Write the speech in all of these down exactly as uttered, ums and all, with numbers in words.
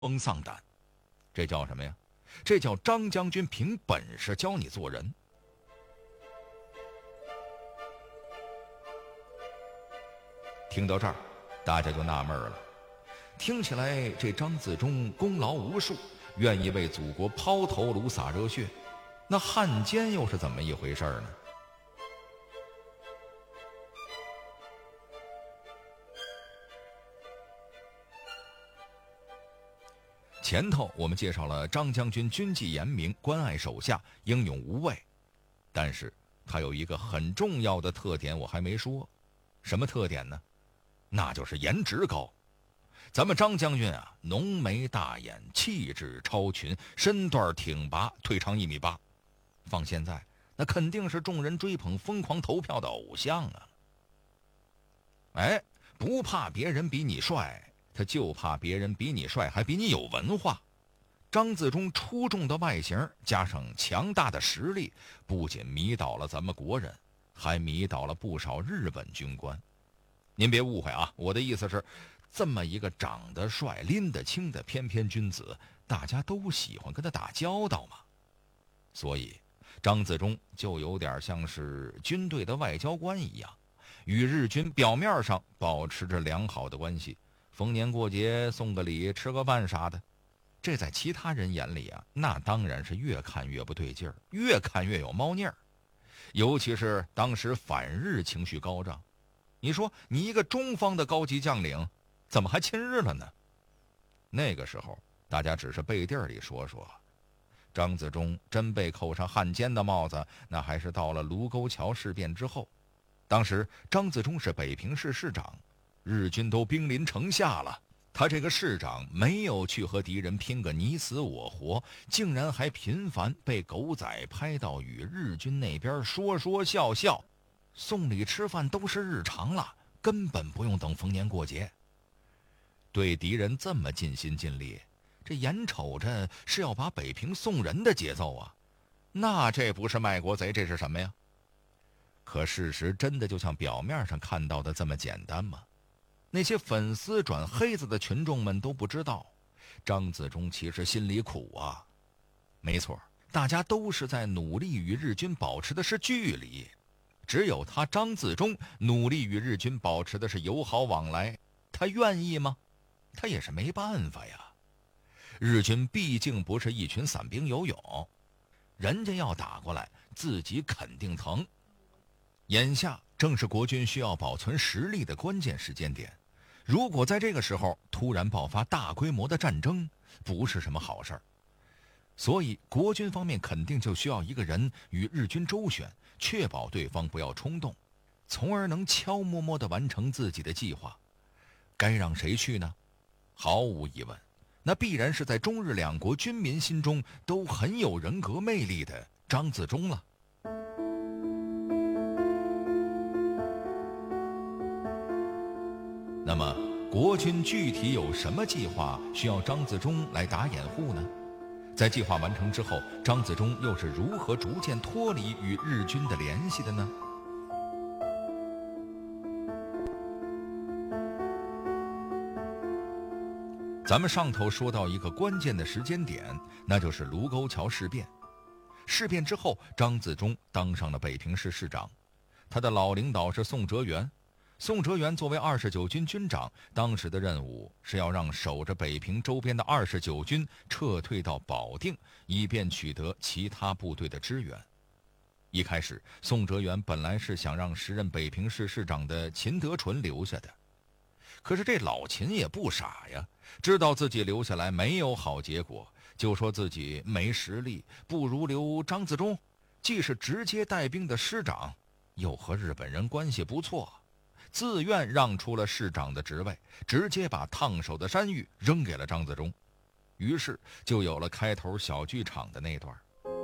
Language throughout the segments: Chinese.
风丧胆。这叫什么呀？这叫张将军凭本事教你做人。听到这儿，大家就纳闷了，听起来这张自忠功劳无数，愿意为祖国抛头颅洒热血，那汉奸又是怎么一回事呢？前头我们介绍了张将军军纪严明，关爱手下，英勇无畏，但是他有一个很重要的特点我还没说。什么特点呢？那就是颜值高。咱们张将军啊，浓眉大眼，气质超群，身段挺拔，腿长一米八，放现在那肯定是众人追捧、疯狂投票的偶像啊！哎，不怕别人比你帅，他就怕别人比你帅还比你有文化。张自忠出众的外形加上强大的实力，不仅迷倒了咱们国人，还迷倒了不少日本军官。您别误会啊，我的意思是，这么一个长得帅、拎得清的翩翩君子，大家都喜欢跟他打交道嘛。所以张自忠就有点像是军队的外交官一样，与日军表面上保持着良好的关系，逢年过节送个礼，吃个饭啥的。这在其他人眼里啊，那当然是越看越不对劲儿，越看越有猫腻儿。尤其是当时反日情绪高涨，你说你一个中方的高级将领，怎么还亲日了呢？那个时候大家只是背地里说说，张自忠真被扣上汉奸的帽子，那还是到了卢沟桥事变之后。当时张自忠是北平市市长，日军都兵临城下了，他这个市长没有去和敌人拼个你死我活，竟然还频繁被狗仔拍到与日军那边说说笑笑，送礼吃饭都是日常了，根本不用等逢年过节。对敌人这么尽心尽力，这眼瞅着是要把北平送人的节奏啊，那这不是卖国贼，这是什么呀？可事实真的就像表面上看到的这么简单吗？那些粉丝转黑子的群众们都不知道，张自忠其实心里苦啊。没错，大家都是在努力与日军保持的是距离，只有他张自忠努力与日军保持的是友好往来。他愿意吗？他也是没办法呀。日军毕竟不是一群散兵游勇，人家要打过来，自己肯定疼。眼下正是国军需要保存实力的关键时间点，如果在这个时候突然爆发大规模的战争，不是什么好事儿。所以国军方面肯定就需要一个人与日军周旋，确保对方不要冲动，从而能悄摸摸地完成自己的计划。该让谁去呢？毫无疑问，那必然是在中日两国军民心中都很有人格魅力的张自忠了。那么国军具体有什么计划需要张自忠来打掩护呢？在计划完成之后，张自忠又是如何逐渐脱离与日军的联系的呢？咱们上头说到一个关键的时间点，那就是卢沟桥事变。事变之后，张自忠当上了北平市市长，他的老领导是宋哲元。宋哲元作为二十九军军长，当时的任务是要让守着北平周边的二十九军撤退到保定，以便取得其他部队的支援。一开始，宋哲元本来是想让时任北平市市长的秦德纯留下的，可是这老秦也不傻呀，知道自己留下来没有好结果，就说自己没实力，不如留张自忠，既是直接带兵的师长，又和日本人关系不错，自愿让出了市长的职位，直接把烫手的山芋扔给了张自忠。于是就有了开头小剧场的那段。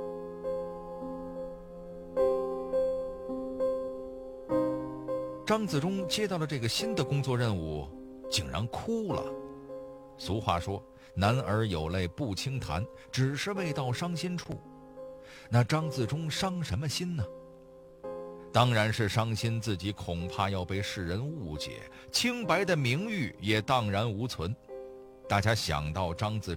张自忠接到了这个新的工作任务，竟然哭了。俗话说，男儿有泪不轻弹，只是未到伤心处。那张自忠伤什么心呢？当然是伤心自己恐怕要被世人误解，清白的名誉也荡然无存。 大家想到张自